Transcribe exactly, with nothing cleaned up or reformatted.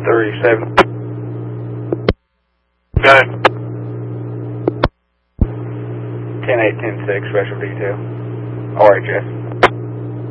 thirty-seven. Gun. ten eight ten six, special detail. All right, Jeff.